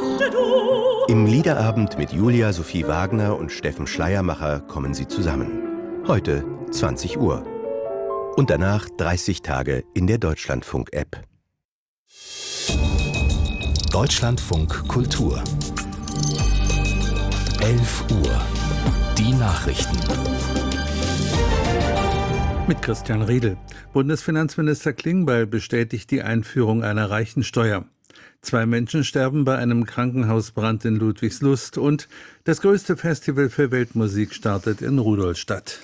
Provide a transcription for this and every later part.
Im Liederabend mit Julia Sophie Wagner und Steffen Schleiermacher kommen sie zusammen. Heute 20 Uhr. Und danach 30 Tage in der Deutschlandfunk-App. Deutschlandfunk Kultur 11 Uhr. Die Nachrichten. Mit Christian Riedel. Bundesfinanzminister Klingbeil bestätigt die Einführung einer Reichensteuer. 2 Menschen sterben bei einem Krankenhausbrand in Ludwigslust und das größte Festival für Weltmusik startet in Rudolstadt.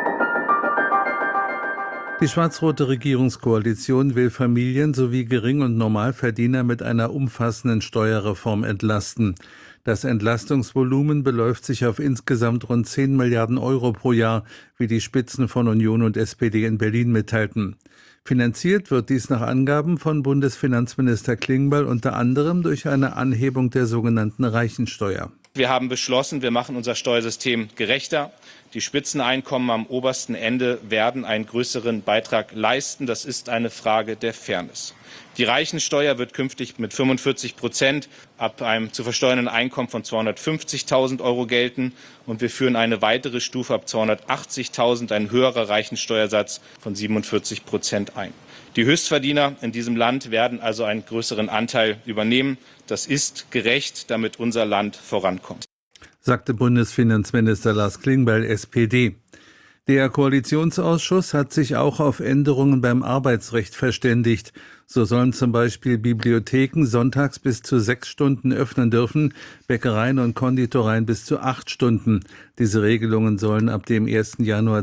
Die schwarz-rote Regierungskoalition will Familien sowie Gering- und Normalverdiener mit einer umfassenden Steuerreform entlasten. Das Entlastungsvolumen beläuft sich auf insgesamt rund 10 Milliarden Euro pro Jahr, wie die Spitzen von Union und SPD in Berlin mitteilten. Finanziert wird dies nach Angaben von Bundesfinanzminister Klingbeil unter anderem durch eine Anhebung der sogenannten Reichensteuer. Wir haben beschlossen, wir machen unser Steuersystem gerechter. Die Spitzeneinkommen am obersten Ende werden einen größeren Beitrag leisten. Das ist eine Frage der Fairness. Die Reichensteuer wird künftig mit 45% ab einem zu versteuernden Einkommen von 250.000 Euro gelten. Und wir führen eine weitere Stufe ab 280.000, ein höherer Reichensteuersatz von 47% ein. Die Höchstverdiener in diesem Land werden also einen größeren Anteil übernehmen. Das ist gerecht, damit unser Land vorankommt, sagte Bundesfinanzminister Lars Klingbeil, SPD. Der Koalitionsausschuss hat sich auch auf Änderungen beim Arbeitsrecht verständigt. So sollen zum Beispiel Bibliotheken sonntags bis zu 6 Stunden öffnen dürfen, Bäckereien und Konditoreien bis zu 8 Stunden. Diese Regelungen sollen ab dem 1. Januar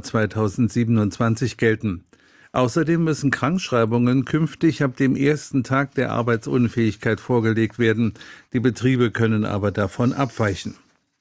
2027 gelten. Außerdem müssen Krankschreibungen künftig ab dem ersten Tag der Arbeitsunfähigkeit vorgelegt werden. Die Betriebe können aber davon abweichen.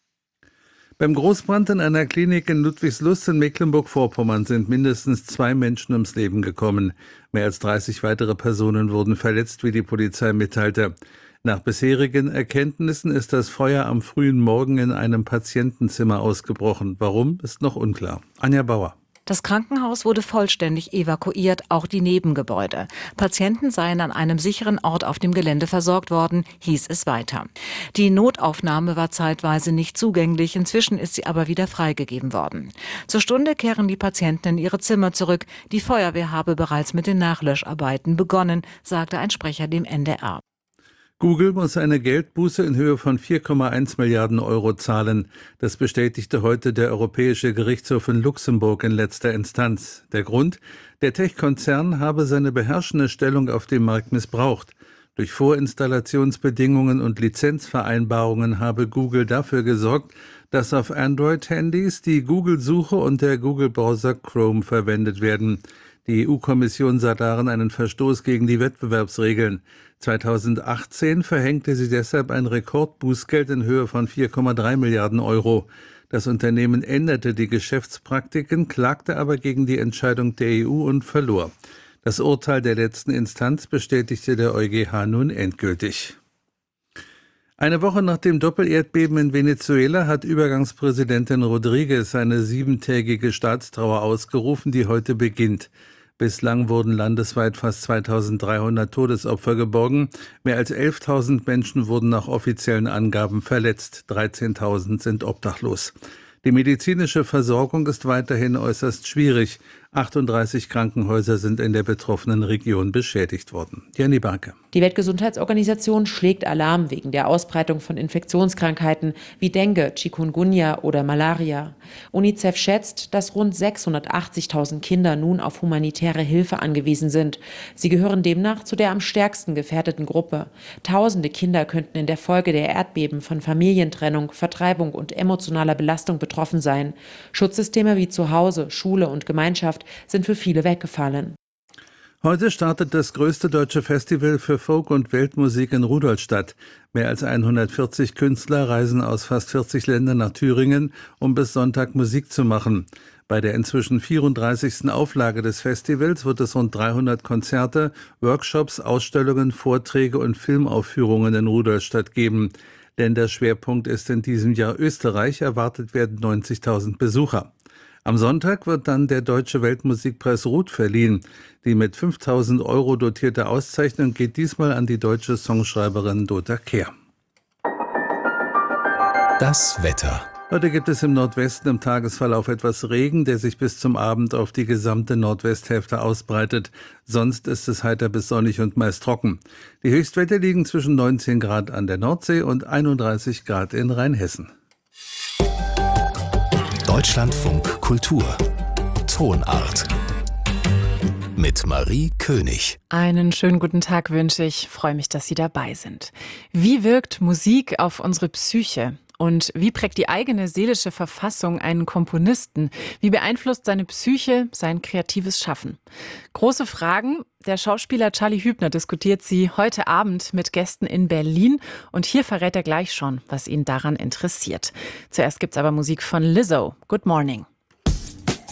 Beim Großbrand in einer Klinik in Ludwigslust in Mecklenburg-Vorpommern sind mindestens 2 Menschen ums Leben gekommen. Mehr als 30 weitere Personen wurden verletzt, wie die Polizei mitteilte. Nach bisherigen Erkenntnissen ist das Feuer am frühen Morgen in einem Patientenzimmer ausgebrochen. Warum, ist noch unklar. Anja Bauer. Das Krankenhaus wurde vollständig evakuiert, auch die Nebengebäude. Patienten seien an einem sicheren Ort auf dem Gelände versorgt worden, hieß es weiter. Die Notaufnahme war zeitweise nicht zugänglich, inzwischen ist sie aber wieder freigegeben worden. Zur Stunde kehren die Patienten in ihre Zimmer zurück. Die Feuerwehr habe bereits mit den Nachlöscharbeiten begonnen, sagte ein Sprecher dem NDR. Google muss eine Geldbuße in Höhe von 4,1 Milliarden Euro zahlen. Das bestätigte heute der Europäische Gerichtshof in Luxemburg in letzter Instanz. Der Grund? Der Tech-Konzern habe seine beherrschende Stellung auf dem Markt missbraucht. Durch Vorinstallationsbedingungen und Lizenzvereinbarungen habe Google dafür gesorgt, dass auf Android-Handys die Google-Suche und der Google-Browser Chrome verwendet werden. Die EU-Kommission sah darin einen Verstoß gegen die Wettbewerbsregeln. 2018 verhängte sie deshalb ein Rekordbußgeld in Höhe von 4,3 Milliarden Euro. Das Unternehmen änderte die Geschäftspraktiken, klagte aber gegen die Entscheidung der EU und verlor. Das Urteil der letzten Instanz bestätigte der EuGH nun endgültig. Eine Woche nach dem Doppelerdbeben in Venezuela hat Übergangspräsidentin Rodriguez eine 7-tägige Staatstrauer ausgerufen, die heute beginnt. Bislang wurden landesweit fast 2.300 Todesopfer geborgen. Mehr als 11.000 Menschen wurden nach offiziellen Angaben verletzt. 13.000 sind obdachlos. Die medizinische Versorgung ist weiterhin äußerst schwierig. 38 Krankenhäuser sind in der betroffenen Region beschädigt worden. Jenny Barke. Die Weltgesundheitsorganisation schlägt Alarm wegen der Ausbreitung von Infektionskrankheiten wie Dengue, Chikungunya oder Malaria. UNICEF schätzt, dass rund 680.000 Kinder nun auf humanitäre Hilfe angewiesen sind. Sie gehören demnach zu der am stärksten gefährdeten Gruppe. Tausende Kinder könnten in der Folge der Erdbeben von Familientrennung, Vertreibung und emotionaler Belastung betroffen sein. Schutzsysteme wie Zuhause, Schule und Gemeinschaft sind für viele weggefallen. Heute startet das größte deutsche Festival für Folk- und Weltmusik in Rudolstadt. Mehr als 140 Künstler reisen aus fast 40 Ländern nach Thüringen, um bis Sonntag Musik zu machen. Bei der inzwischen 34. Auflage des Festivals wird es rund 300 Konzerte, Workshops, Ausstellungen, Vorträge und Filmaufführungen in Rudolstadt geben. Länderschwerpunkt ist in diesem Jahr Österreich, erwartet werden 90.000 Besucher. Am Sonntag wird dann der Deutsche Weltmusikpreis Ruth verliehen. Die mit 5.000 € dotierte Auszeichnung geht diesmal an die deutsche Songschreiberin Dota Kehr. Das Wetter. Heute gibt es im Nordwesten im Tagesverlauf etwas Regen, der sich bis zum Abend auf die gesamte Nordwesthälfte ausbreitet. Sonst ist es heiter bis sonnig und meist trocken. Die Höchstwerte liegen zwischen 19 Grad an der Nordsee und 31 Grad in Rheinhessen. Deutschlandfunk Kultur. Tonart. Mit Marie König. Einen schönen guten Tag wünsche ich. Freue mich, dass Sie dabei sind. Wie wirkt Musik auf unsere Psyche? Und wie prägt die eigene seelische Verfassung einen Komponisten? Wie beeinflusst seine Psyche sein kreatives Schaffen? Große Fragen. Der Schauspieler Charlie Hübner diskutiert sie heute Abend mit Gästen in Berlin. Und hier verrät er gleich schon, was ihn daran interessiert. Zuerst gibt's aber Musik von Lizzo. Good Morning.